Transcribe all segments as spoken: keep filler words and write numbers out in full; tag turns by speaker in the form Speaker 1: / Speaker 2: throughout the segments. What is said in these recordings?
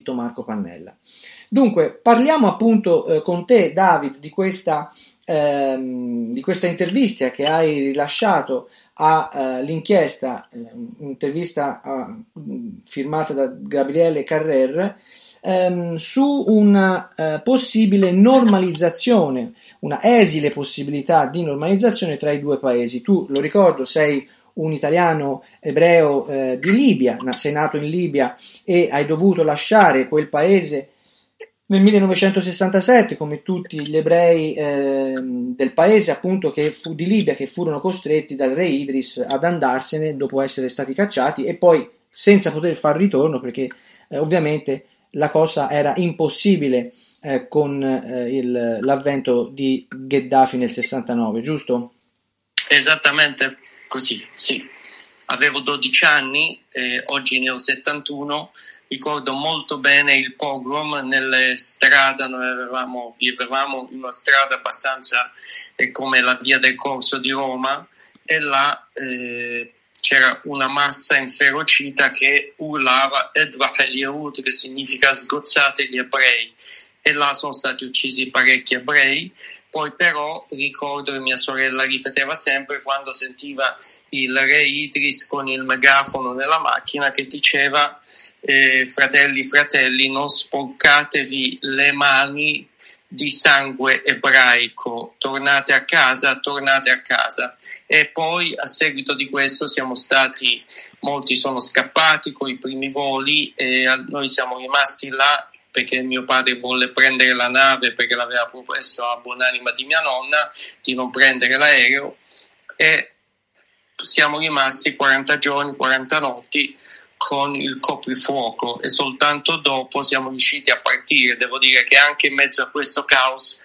Speaker 1: Marco Pannella. Dunque, parliamo appunto eh, con te, David, di questa, ehm, di questa intervista che hai rilasciato all'inchiesta, uh, uh, un'intervista uh, firmata da Gabriele Carrer, um, su una uh, possibile normalizzazione, una esile possibilità di normalizzazione tra i due paesi. Tu, lo ricordo, sei un italiano ebreo eh, di Libia, sei nato in Libia e hai dovuto lasciare quel paese nel millenovecentosessantasette, come tutti gli ebrei eh, del paese appunto che fu di Libia, che furono costretti dal re Idris ad andarsene dopo essere stati cacciati e poi senza poter far ritorno, perché eh, ovviamente la cosa era impossibile eh, con eh, il, l'avvento di Gheddafi nel sessantanove, giusto?
Speaker 2: Esattamente così, sì. Avevo dodici anni, eh, oggi ne ho settantuno. Ricordo molto bene il pogrom nelle strade. Noi avevamo, vivevamo in una strada abbastanza eh, come la via del Corso di Roma, e là eh, c'era una massa inferocita che urlava Edvah el-Yehud, che significa sgozzate gli ebrei, e là sono stati uccisi parecchi ebrei. Poi però ricordo che mia sorella ripeteva sempre, quando sentiva il re Idris con il megafono nella macchina, che diceva eh, fratelli, fratelli, non sporcatevi le mani di sangue ebraico, tornate a casa, tornate a casa. E poi a seguito di questo siamo stati, molti sono scappati con i primi voli e noi siamo rimasti là, perché mio padre volle prendere la nave, perché l'aveva promesso a buonanima di mia nonna di non prendere l'aereo, e siamo rimasti quaranta giorni, quaranta notti con il coprifuoco, e soltanto dopo siamo riusciti a partire. Devo dire che anche in mezzo a questo caos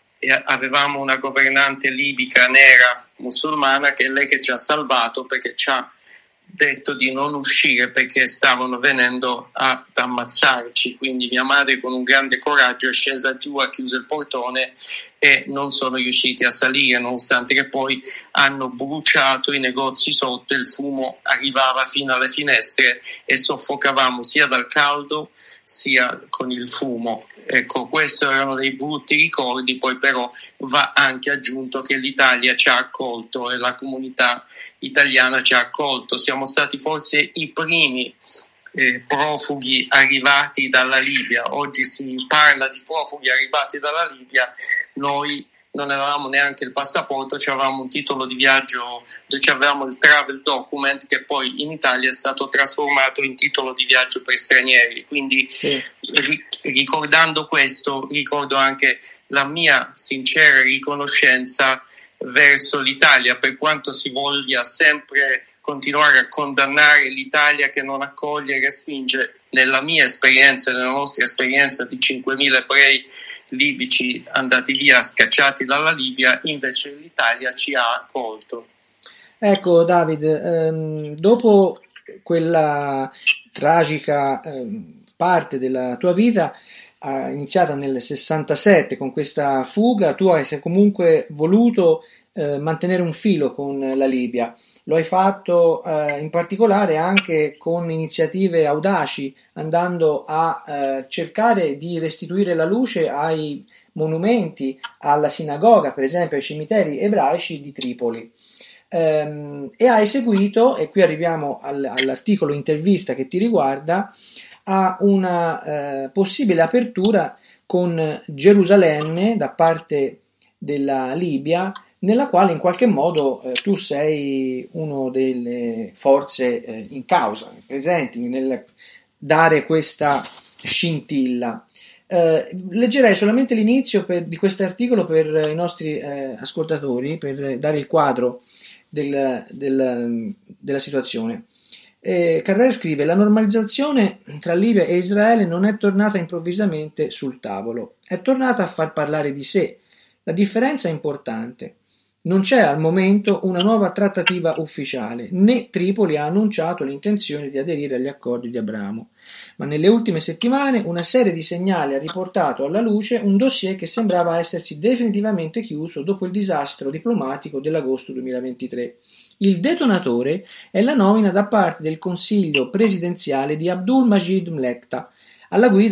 Speaker 2: avevamo una governante libica nera musulmana, che è lei che ci ha salvato, perché ci ha detto di non uscire perché stavano venendo ad ammazzarci. Quindi mia madre, con un grande coraggio, è scesa giù, ha chiuso il portone e non sono riusciti a salire, nonostante che poi hanno bruciato i negozi sotto. Il fumo arrivava fino alle finestre e soffocavamo sia dal caldo sia con il fumo. Ecco, questi erano dei brutti ricordi. Poi però va anche aggiunto che l'Italia ci ha accolto e la comunità italiana ci ha accolto. Siamo stati forse i primi eh, profughi arrivati dalla Libia. Oggi si parla di profughi arrivati dalla Libia. Noi non avevamo neanche il passaporto, avevamo un titolo di viaggio, avevamo il travel document, che poi in Italia è stato trasformato in titolo di viaggio per stranieri. Quindi sì. ri- ricordando questo, ricordo anche la mia sincera riconoscenza verso l'Italia, per quanto si voglia sempre continuare a condannare l'Italia che non accoglie e respinge. Nella mia esperienza, nella nostra esperienza di cinquemila ebrei libici andati via, scacciati dalla Libia, invece l'Italia ci ha accolto.
Speaker 1: Ecco David, ehm, dopo quella tragica ehm, parte della tua vita eh, iniziata nel sessantasette con questa fuga, tu hai comunque voluto eh, mantenere un filo con la Libia. Lo hai fatto eh, in particolare anche con iniziative audaci, andando a eh, cercare di restituire la luce ai monumenti, alla sinagoga, per esempio ai cimiteri ebraici di Tripoli. Ehm, e hai seguito, e qui arriviamo al, all'articolo intervista che ti riguarda, a una eh, possibile apertura con Gerusalemme da parte della Libia, nella quale in qualche modo eh, tu sei uno delle forze eh, in causa, presenti nel dare questa scintilla. Eh, leggerei solamente l'inizio per, di questo articolo per i nostri eh, ascoltatori, per dare il quadro del, del, della situazione. Eh, Carrer scrive: la normalizzazione tra Libia e Israele non è tornata improvvisamente sul tavolo, è tornata a far parlare di sé. La differenza è importante. Non c'è al momento una nuova trattativa ufficiale, né Tripoli ha annunciato l'intenzione di aderire agli accordi di Abramo, ma nelle ultime settimane una serie di segnali ha riportato alla luce un dossier che sembrava essersi definitivamente chiuso dopo il disastro diplomatico dell'agosto duemilaventitré. Il detonatore è la nomina da parte del Consiglio presidenziale di Abdul Majid Mlekta alla guida